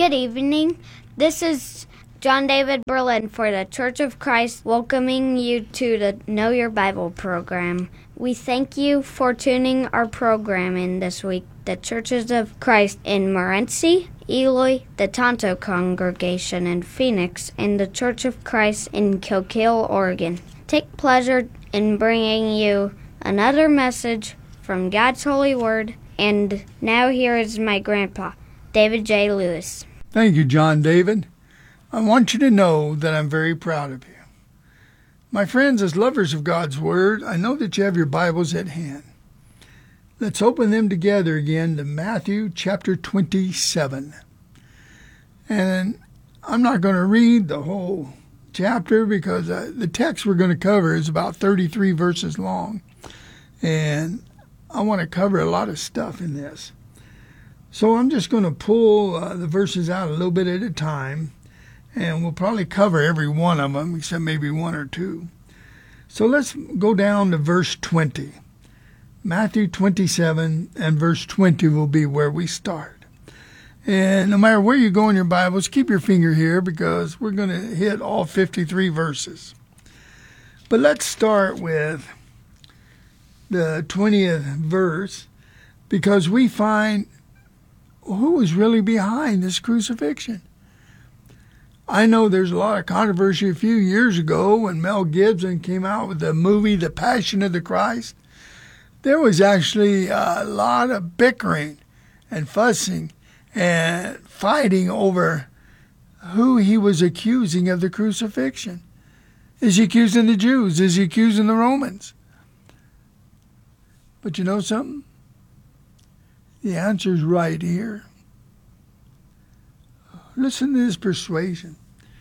Good evening. This is John David Berlin for the Church of Christ, welcoming you to the Know Your Bible program. We thank you for tuning our program in this week. The Churches of Christ in Morenci, Eloy, the Tonto Congregation in Phoenix, and the Church of Christ in Kilkeel, Oregon. Take pleasure in bringing you another message from God's holy word. And now here is my grandpa, David J. Lewis. Thank you, John David. I want you to know that I'm very proud of you. My friends, as lovers of God's Word, I know that you have your Bibles at hand. Let's open them together again to Matthew chapter 27. And I'm not going to read the whole chapter because the text we're going to cover is about 33 verses long. And I want to cover a lot of stuff in this. So I'm just going to pull the verses out a little bit at a time, and we'll probably cover every one of them, except maybe one or two. So let's go down to verse 20. Matthew 27 and verse 20 will be where we start. And no matter where you go in your Bibles, keep your finger here because we're going to hit all 53 verses. But let's start with the 20th verse because we find who was really behind this crucifixion. I know there's a lot of controversy a few years ago when Mel Gibson came out with the movie The Passion of the Christ. There was actually a lot of bickering and fussing and fighting over who he was accusing of the crucifixion. Is he accusing the Jews? Is he accusing the Romans? But you know something? The answer's right here. Listen to this persuasion.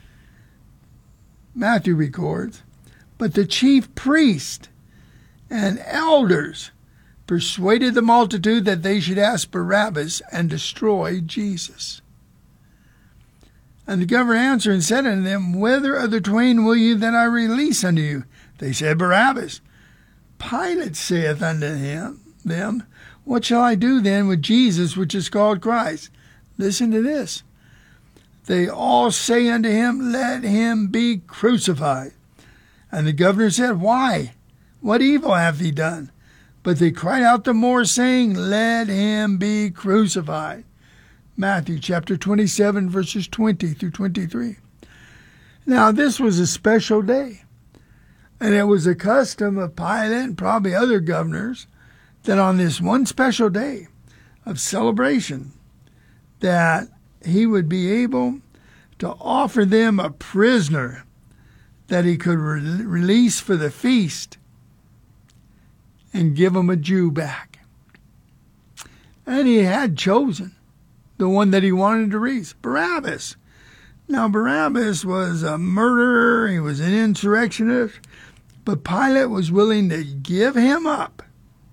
Matthew records, but the chief priest and elders persuaded the multitude that they should ask Barabbas and destroy Jesus. And the governor answered and said unto them, whether of the twain will you that I release unto you? They said, Barabbas. Pilate saith unto them, what shall I do then with Jesus, which is called Christ? Listen to this. They all say unto him, let him be crucified. And the governor said, why? What evil hath he done? But they cried out the more, saying, let him be crucified. Matthew chapter 27, verses 20 through 23. Now, this was a special day. And it was a custom of Pilate and probably other governors that on this one special day of celebration that he would be able to offer them a prisoner that he could release for the feast and give them a Jew back. And he had chosen the one that he wanted to release, Barabbas. Now, Barabbas was a murderer. He was an insurrectionist. But Pilate was willing to give him up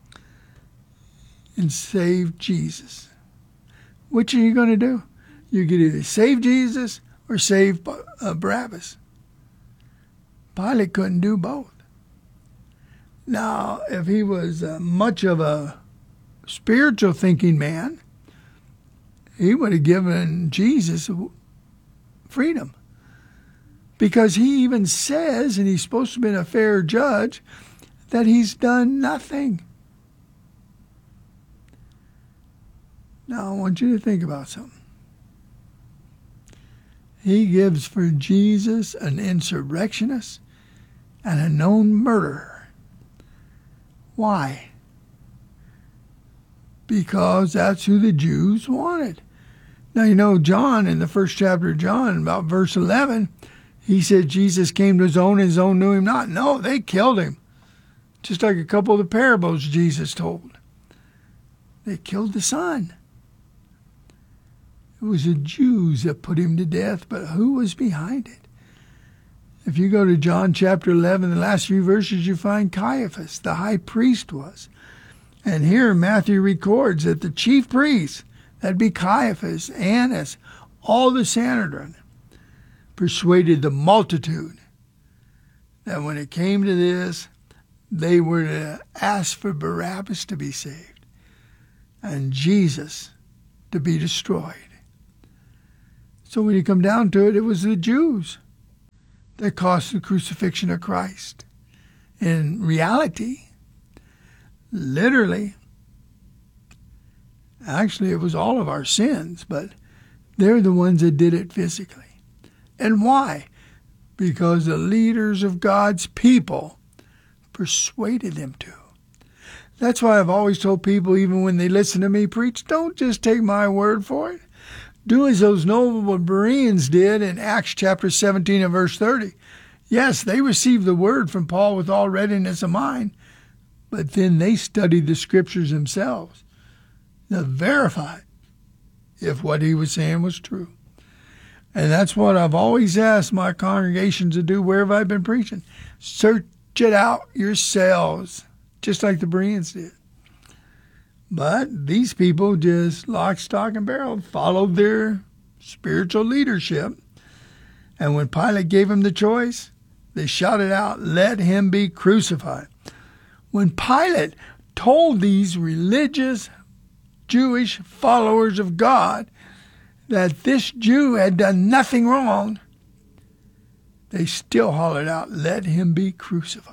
and save Jesus. Which are you going to do? You could either save Jesus or save Barabbas. Pilate couldn't do both. Now, if he was much of a spiritual thinking man, he would have given Jesus freedom. Because he even says, and he's supposed to be a fair judge, that he's done nothing. Now, I want you to think about something. He gives for Jesus an insurrectionist and a known murderer. Why? Because that's who the Jews wanted. Now, you know, John, in the first chapter of John, about verse 11, he said Jesus came to his own knew him not. No, they killed him. Just like a couple of the parables Jesus told. They killed the son. It was the Jews that put him to death, but who was behind it? If you go to John chapter 11, the last few verses, you find Caiaphas, the high priest was. And here Matthew records that the chief priests, that'd be Caiaphas, Annas, all the Sanhedrin, persuaded the multitude that when it came to this, they were to ask for Barabbas to be saved and Jesus to be destroyed. So when you come down to it, it was the Jews that caused the crucifixion of Christ. In reality, literally, actually it was all of our sins, but they're the ones that did it physically. And why? Because the leaders of God's people persuaded them to. That's why I've always told people, even when they listen to me preach, don't just take my word for it. Do as those noble Bereans did in Acts chapter 17 and verse 30. Yes, they received the word from Paul with all readiness of mind, but then they studied the scriptures themselves to verify if what he was saying was true. And that's what I've always asked my congregations to do wherever I've been preaching. Search it out yourselves, just like the Bereans did. But these people just lock, stock, and barrel followed their spiritual leadership. And when Pilate gave them the choice, they shouted out, "Let him be crucified." When Pilate told these religious Jewish followers of God that this Jew had done nothing wrong, they still hollered out, "Let him be crucified."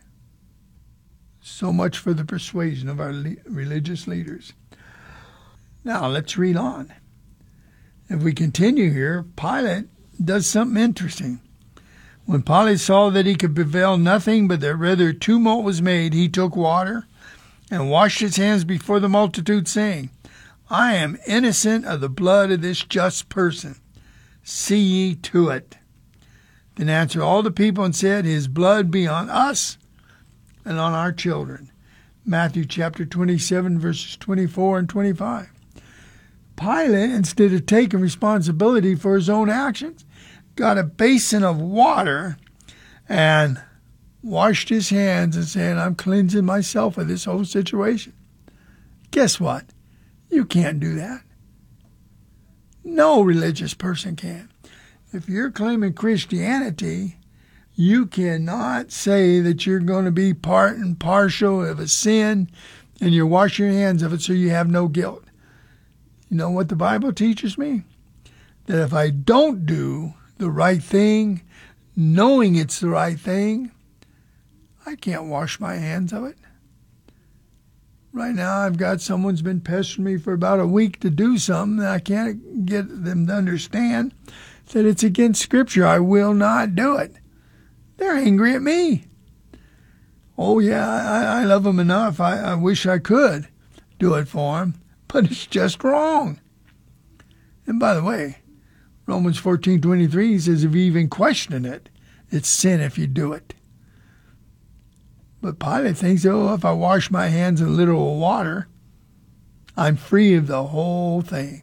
So much for the persuasion of our religious leaders. Now, let's read on. If we continue here, Pilate does something interesting. When Pilate saw that he could prevail nothing, but that rather tumult was made, he took water and washed his hands before the multitude, saying, "I am innocent of the blood of this just person. See ye to it." Then answered all the people and said, "His blood be on us and on our children." Matthew chapter 27, verses 24 and 25. Pilate, instead of taking responsibility for his own actions, got a basin of water and washed his hands and said, "I'm cleansing myself of this whole situation." Guess what? You can't do that. No religious person can. If you're claiming Christianity, you cannot say that you're going to be part and partial of a sin and you wash your hands of it so you have no guilt. You know what the Bible teaches me? That if I don't do the right thing, knowing it's the right thing, I can't wash my hands of it. Right now, I've got someone's been pestering me for about a week to do something, and I can't get them to understand that it's against Scripture. I will not do it. They're angry at me. Oh, yeah, I love them enough. I wish I could do it for them, but it's just wrong. And by the way, Romans 14:23 says if you even question it, it's sin if you do it. But Pilate thinks, oh, if I wash my hands in literal water, I'm free of the whole thing.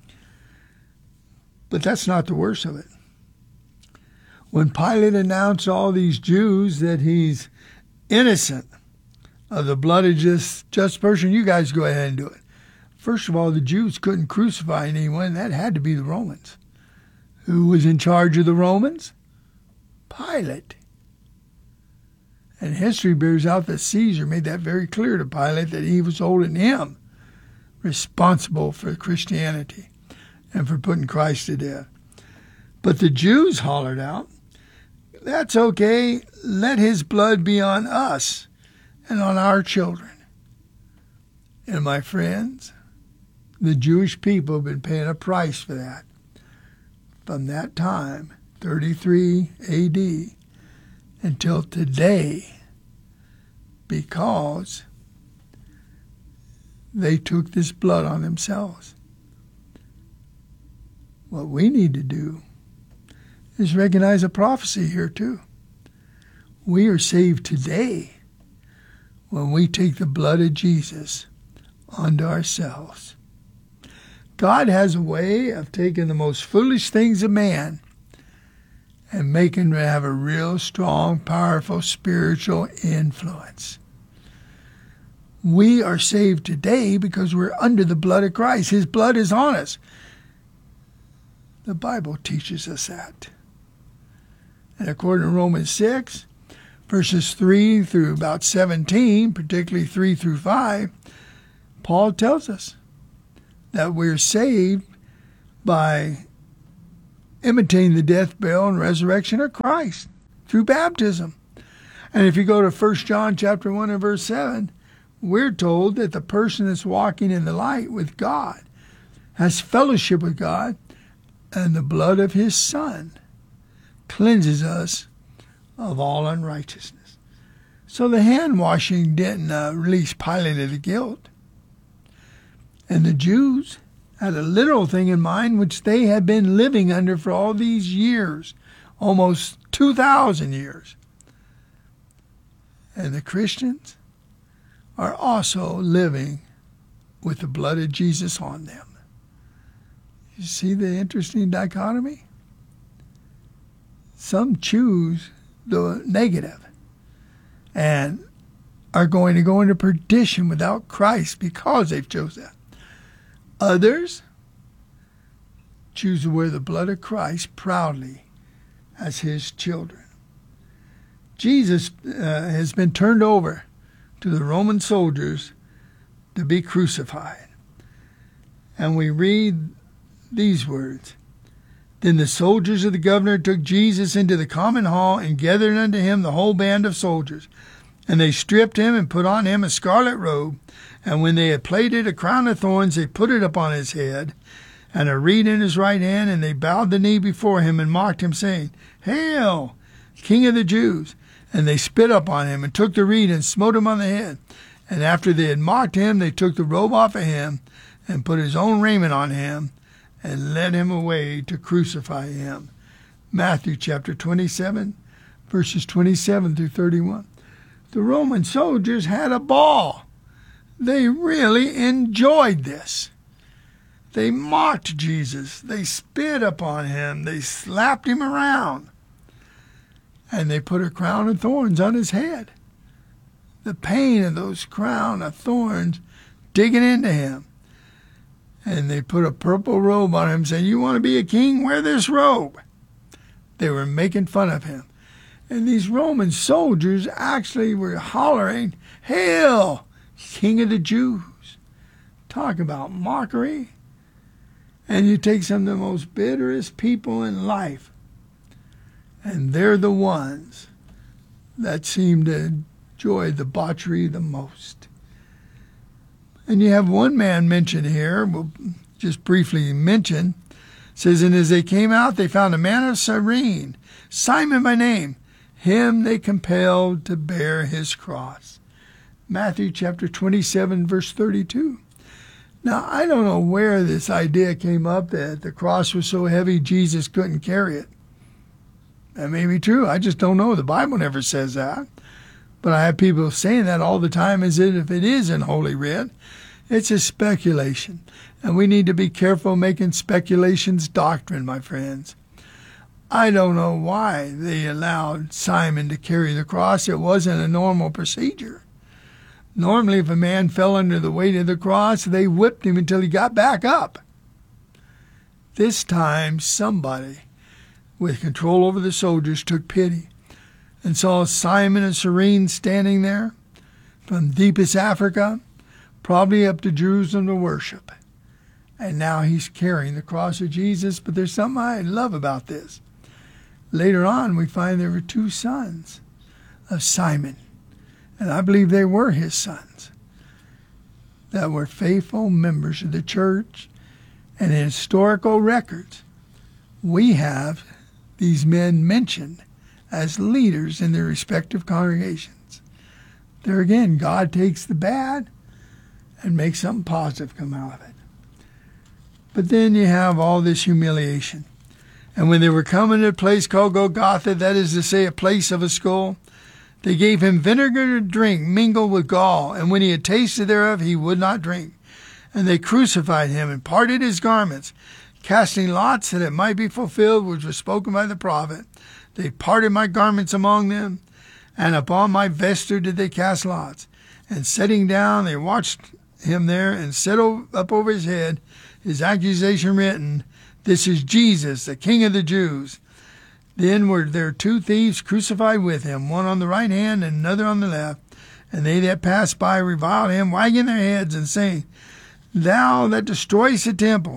But that's not the worst of it. When Pilate announced all these Jews that he's innocent of the blood of just person, you guys go ahead and do it. First of all, the Jews couldn't crucify anyone. That had to be the Romans. Who was in charge of the Romans? Pilate. And history bears out that Caesar made that very clear to Pilate that he was holding him responsible for Christianity and for putting Christ to death. But the Jews hollered out, "That's okay, let his blood be on us and on our children." And my friends, the Jewish people have been paying a price for that. From that time, 33 AD, until today, because they took this blood on themselves. What we need to do is recognize a prophecy here too. We are saved today when we take the blood of Jesus onto ourselves. God has a way of taking the most foolish things of man and making them have a real strong, powerful spiritual influence. We are saved today because we're under the blood of Christ. His blood is on us. The Bible teaches us that. And according to Romans 6, verses 3 through about 17, particularly 3 through 5, Paul tells us that we're saved by imitating the death, burial, and resurrection of Christ through baptism. And if you go to 1 John chapter 1 and verse 7, we're told that the person that's walking in the light with God has fellowship with God, and the blood of his Son cleanses us of all unrighteousness. So the hand washing didn't release Pilate of the guilt. And the Jews had a literal thing in mind which they had been living under for all these years, almost 2,000 years. And the Christians are also living with the blood of Jesus on them. You see the interesting dichotomy? Some choose the negative and are going to go into perdition without Christ because they've chosen that. Others choose to wear the blood of Christ proudly as his children. Jesus has been turned over to the Roman soldiers to be crucified. And we read these words. Then the soldiers of the governor took Jesus into the common hall and gathered unto him the whole band of soldiers. And they stripped him and put on him a scarlet robe. And when they had plaited a crown of thorns, they put it upon his head, and a reed in his right hand. And they bowed the knee before him and mocked him, saying, Hail, King of the Jews! And they spit upon him and took the reed and smote him on the head. And after they had mocked him, they took the robe off of him and put his own raiment on him and led him away to crucify him. Matthew chapter 27, verses 27 through 31. The Roman soldiers had a ball. They really enjoyed this. They mocked Jesus. They spit upon him. They slapped him around. And they put a crown of thorns on his head. The pain of those crown of thorns digging into him. And they put a purple robe on him, saying, You want to be a king? Wear this robe. They were making fun of him. And these Roman soldiers actually were hollering, Hail, King of the Jews. Talk about mockery. And you take some of the most bitterest people in life, and they're the ones that seem to enjoy debauchery the most. And you have one man mentioned here, we'll just briefly mention, says, And as they came out, they found a man of Cyrene, Simon by name. Him they compelled to bear his cross. Matthew chapter 27, verse 32. Now, I don't know where this idea came up that the cross was so heavy Jesus couldn't carry it. That may be true. I just don't know. The Bible never says that. But I have people saying that all the time as if it is in Holy Writ. It's a speculation. And we need to be careful making speculations doctrine, my friends. I don't know why they allowed Simon to carry the cross. It wasn't a normal procedure. Normally, if a man fell under the weight of the cross, they whipped him until he got back up. This time, somebody with control over the soldiers took pity and saw Simon of Cyrene standing there from deepest Africa, probably up to Jerusalem to worship. And now he's carrying the cross of Jesus. But there's something I love about this. Later on, we find there were two sons of Simon, and I believe they were his sons, that were faithful members of the church. And in historical records, we have these men mentioned as leaders in their respective congregations. There again, God takes the bad and makes something positive come out of it. But then you have all this humiliation. And when they were coming to a place called Golgotha, that is to say, a place of a skull, they gave him vinegar to drink mingled with gall. And when he had tasted thereof, he would not drink. And they crucified him and parted his garments, casting lots that it might be fulfilled, which was spoken by the prophet. They parted my garments among them, and upon my vesture did they cast lots. And sitting down, they watched him there, and set up over his head his accusation written, This is Jesus, the King of the Jews. Then were there two thieves crucified with him, one on the right hand and another on the left. And they that passed by reviled him, wagging their heads and saying, Thou that destroyest the temple,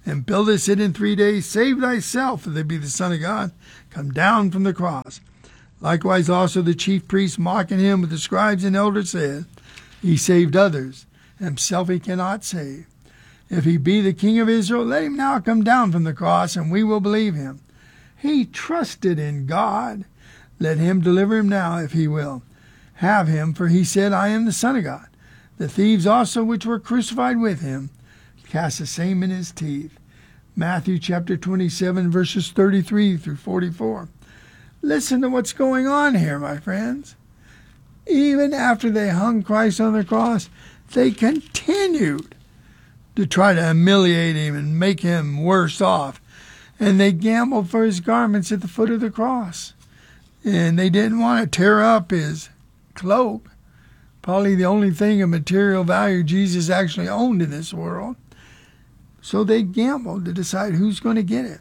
and buildest it in 3 days, save thyself, if thou be the Son of God. Come down from the cross. Likewise also the chief priests, mocking him with the scribes and elders, said, He saved others, himself he cannot save. If he be the King of Israel, let him now come down from the cross, and we will believe him. He trusted in God. Let him deliver him now, if he will. Have him, for he said, I am the Son of God. The thieves also which were crucified with him cast the same in his teeth. Matthew chapter 27, verses 33 through 44. Listen to what's going on here, my friends. Even after they hung Christ on the cross, they continued to try to humiliate him and make him worse off. And they gambled for his garments at the foot of the cross. And they didn't want to tear up his cloak, probably the only thing of material value Jesus actually owned in this world. So they gambled to decide who's going to get it.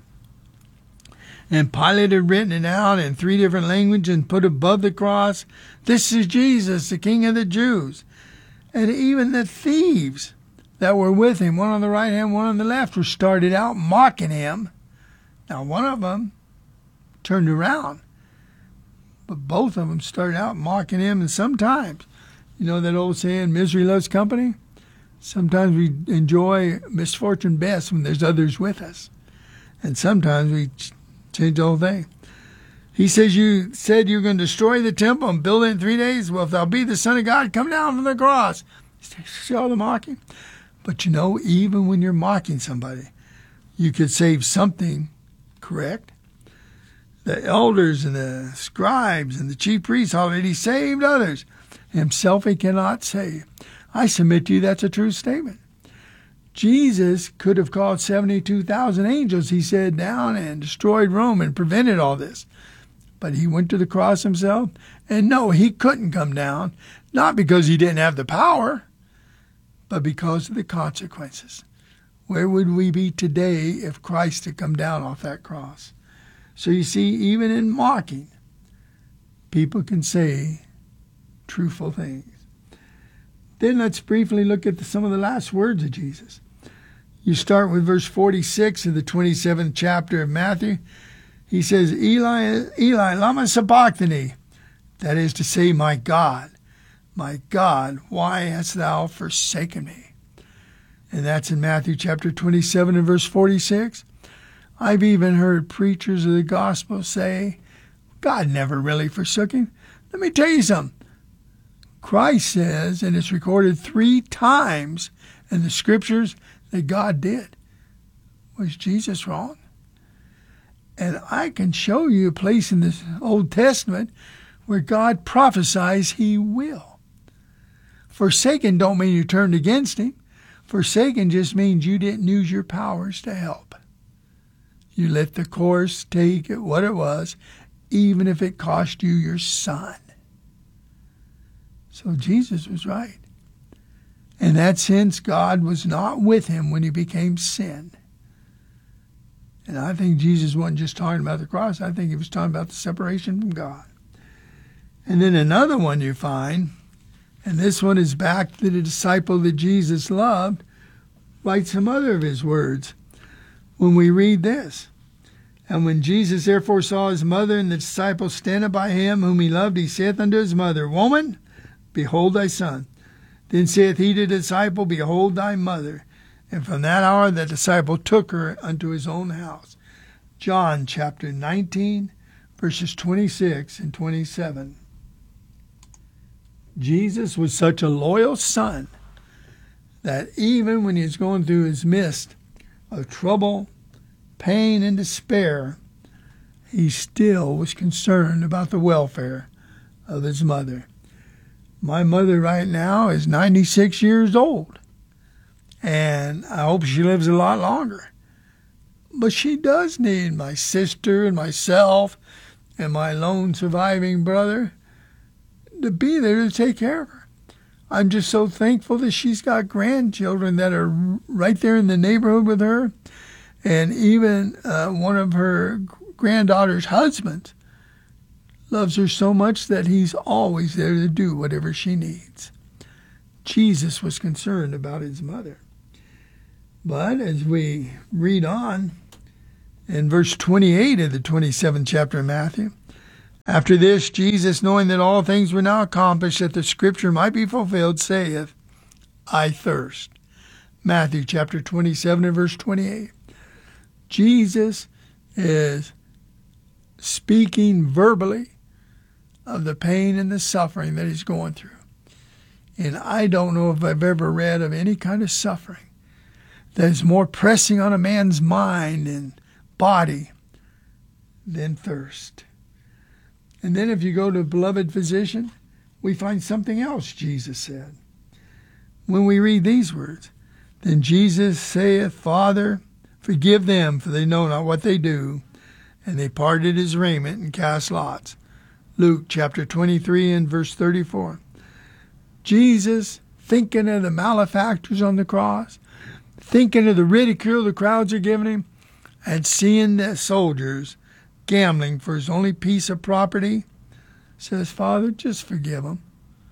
And Pilate had written it out in 3 different languages and put above the cross, This is Jesus, the King of the Jews. And even the thieves that were with him, one on the right hand, one on the left, were started out mocking him. Now one of them turned around, but both of them started out mocking him. And sometimes, you know that old saying, misery loves company? Sometimes we enjoy misfortune best when there's others with us. And sometimes we change the whole thing. He says, you said you're going to destroy the temple and build it in 3 days. Well, if thou be the Son of God, come down from the cross. See all the mocking? But you know, even when you're mocking somebody, you could save something, correct? The elders and the scribes and the chief priests already saved others. Himself he cannot save. I submit to you that's a true statement. Jesus could have called 72,000 angels, he said, down and destroyed Rome and prevented all this. But he went to the cross himself. And no, he couldn't come down, not because he didn't have the power, but because of the consequences. Where would we be today if Christ had come down off that cross? So you see, even in mocking, people can say truthful things. Then let's briefly look at some of the last words of Jesus. You start with verse 46 of the 27th chapter of Matthew. He says, Eli, Eli, lama sabachthani. That is to say, my God, why hast thou forsaken me? And that's in Matthew chapter 27 and verse 46. I've even heard preachers of the gospel say, God never really forsook him. Let me tell you something. Christ says, and it's recorded 3 times in the scriptures, that God did. Was Jesus wrong? And I can show you a place in the Old Testament where God prophesies he will. Forsaken don't mean you turned against him. Forsaken just means you didn't use your powers to help. You let the course take it what it was, even if it cost you your son. So Jesus was right. In that sense, God was not with him when he became sin. And I think Jesus wasn't just talking about the cross. I think he was talking about the separation from God. And then another one you find, and this one is back to the disciple that Jesus loved, writes some other of his words. When we read this, and when Jesus therefore saw his mother and the disciple standing by him whom he loved, he saith unto his mother, Woman, behold thy son. Then saith he to the disciple, Behold thy mother. And from that hour the disciple took her unto his own house. John chapter 19, verses 26 and 27. Jesus was such a loyal son that even when he was going through his midst of trouble, pain, and despair, he still was concerned about the welfare of his mother. My mother right now is 96 years old, and I hope she lives a lot longer. But she does need my sister and myself and my lone surviving brother to be there to take care of her. I'm just so thankful that she's got grandchildren that are right there in the neighborhood with her, and even one of her granddaughter's husbands loves her so much that he's always there to do whatever she needs. Jesus was concerned about his mother. But as we read on in verse 28 of the 27th chapter of Matthew, after this, Jesus, knowing that all things were now accomplished, that the scripture might be fulfilled, saith, I thirst. Matthew chapter 27 and verse 28. Jesus is speaking verbally of the pain and the suffering that he's going through. And I don't know if I've ever read of any kind of suffering that is more pressing on a man's mind and body than thirst. And then if you go to Beloved Physician, we find something else Jesus said. When we read these words, then Jesus saith, Father, forgive them, for they know not what they do. And they parted his raiment and cast lots. Luke chapter 23 and verse 34. Jesus, thinking of the malefactors on the cross, thinking of the ridicule the crowds are giving him, and seeing the soldiers gambling for his only piece of property, says, Father, just forgive them.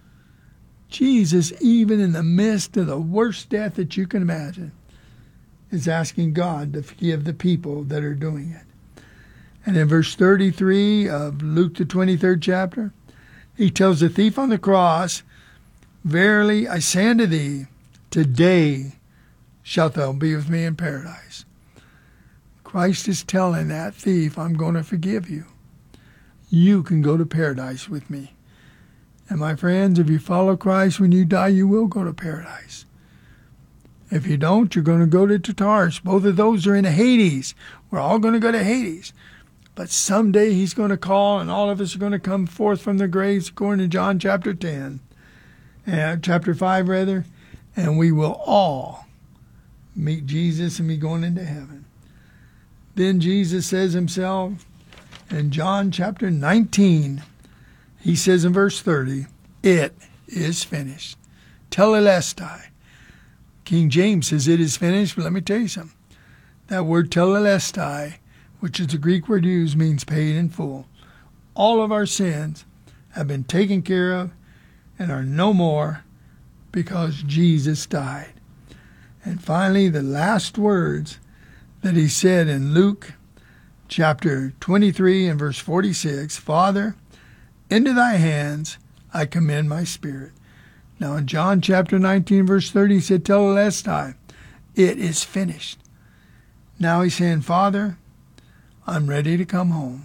Jesus, even in the midst of the worst death that you can imagine, is asking God to forgive the people that are doing it. And in verse 33 of Luke, the 23rd chapter, he tells the thief on the cross, Verily I say unto thee, today shalt thou be with me in paradise. Christ is telling that thief, I'm going to forgive you. You can go to paradise with me. And my friends, if you follow Christ, when you die, you will go to paradise. If you don't, you're going to go to Tartarus. Both of those are in Hades. We're all going to go to Hades. But someday he's going to call, and all of us are going to come forth from the graves, according to John chapter 10, chapter 5 rather, and we will all meet Jesus and be going into heaven. Then Jesus says himself in John chapter 19, he says in verse 30, it is finished. Telelestai. King James says it is finished, but let me tell you something. That word telelestai, which is the Greek word used, means paid in full. All of our sins have been taken care of and are no more because Jesus died. And finally, the last words that he said in Luke chapter 23 and verse 46, Father, into thy hands I commend my spirit. Now in John chapter 19 verse 30 he said, Telelestai, it is finished. Now he's saying, Father, I'm ready to come home.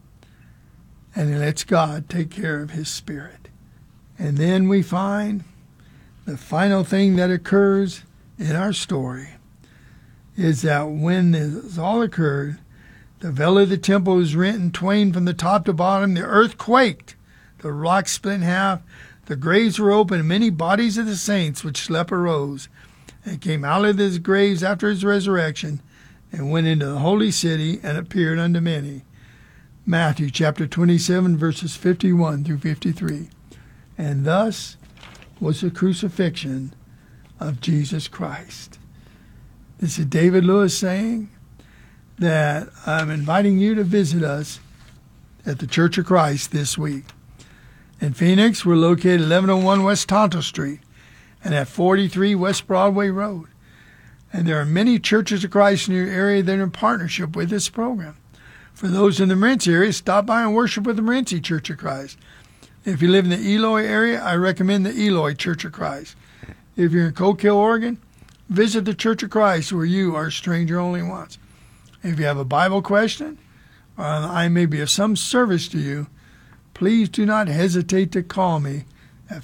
And he lets God take care of his spirit. And then we find the final thing that occurs in our story is that when this all occurred, the veil of the temple was rent in twain from the top to bottom. The earth quaked. The rocks split in half. The graves were open, and many bodies of the saints which slept arose and came out of his graves after his resurrection and went into the holy city and appeared unto many. Matthew chapter 27, verses 51 through 53. And thus was the crucifixion of Jesus Christ. This is David Lewis saying that I'm inviting you to visit us at the Church of Christ this week. In Phoenix, we're located 1101 West Tonto Street and at 43 West Broadway Road. And there are many churches of Christ in your area that are in partnership with this program. For those in the Morenci area, stop by and worship with the Morenci Church of Christ. If you live in the Eloy area, I recommend the Eloy Church of Christ. If you're in Coke Hill, Oregon, visit the Church of Christ where you are a stranger only once. If you have a Bible question, or I may be of some service to you, please do not hesitate to call me at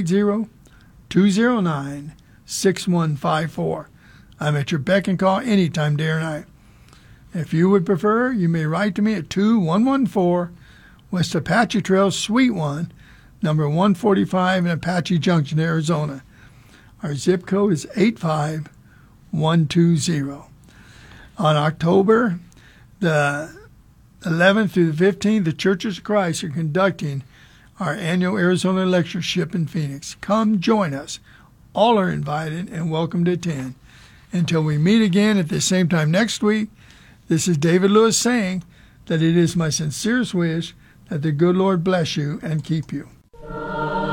480-209-6154. I'm at your beck and call anytime, day or night. If you would prefer, you may write to me at 2114 West Apache Trail, Suite 1, number 145 in Apache Junction, Arizona. Our zip code is 85120. On October the 11th through the 15th, the Churches of Christ are conducting our annual Arizona Lectureship in Phoenix. Come join us. All are invited and welcome to attend. Until we meet again at the same time next week, this is David Lewis saying that it is my sincerest wish that the good Lord bless you and keep you.